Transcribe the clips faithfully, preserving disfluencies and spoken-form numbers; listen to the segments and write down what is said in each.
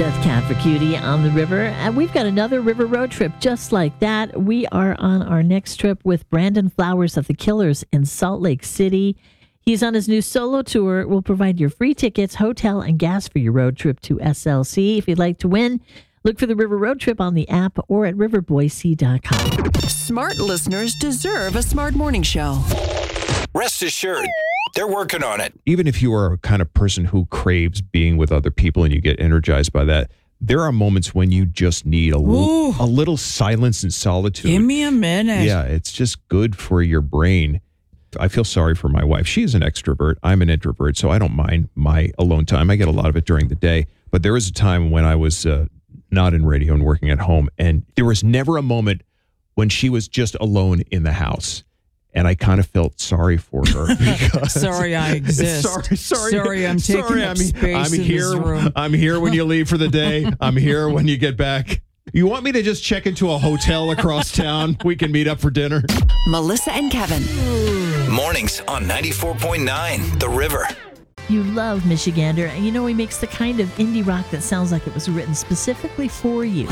Death Cab for Cutie on the river. And we've got another river road trip just like that. We are on our next trip with Brandon Flowers of the Killers in Salt Lake City. He's on his new solo tour. We'll provide your free tickets, hotel, and gas for your road trip to S L C. If you'd like to win, look for the River Road Trip on the app or at river boise dot com. Smart listeners deserve a smart morning show. Rest assured, they're working on it. Even if you are a kind of person who craves being with other people and you get energized by that, there are moments when you just need a little, a little silence and solitude. Give me a minute. Yeah, it's just good for your brain. I feel sorry for my wife. She's an extrovert. I'm an introvert, so I don't mind my alone time. I get a lot of it during the day. But there was a time when I was uh, not in radio and working at home, and there was never a moment when she was just alone in the house. And I kind of felt sorry for her. Because sorry I exist. Sorry, sorry. Sorry I'm taking sorry, up I'm, space I'm in here, this room. I'm here when you leave for the day. I'm here when you get back. You want me to just check into a hotel across town? We can meet up for dinner. Melissa and Kevin. Mornings on ninety-four point nine The River. You love Michigander, and you know he makes the kind of indie rock that sounds like it was written specifically for you.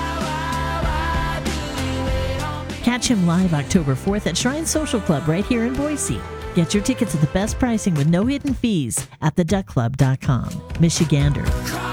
Catch him live October fourth at Shrine Social Club right here in Boise. Get your tickets at the best pricing with no hidden fees at the duck club dot com. Michigander.